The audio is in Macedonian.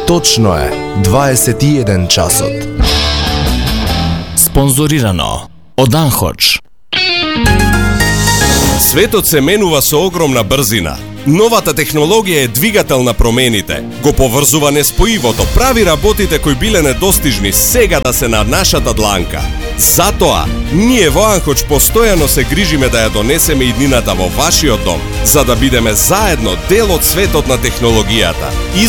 Точно е 21 часот. Спонзорирано од Анхоч. Светот се менува со огромна брзина. Новата технологија е двигател на промените. Го поврзува неспоивото, прави работите кои биле недостижни сега да се на нашата дланка. Затоа, ние во Анхоч постојано се грижиме да ја донесеме иднината во вашиот дом, за да бидеме заедно дел од светот на технологијата.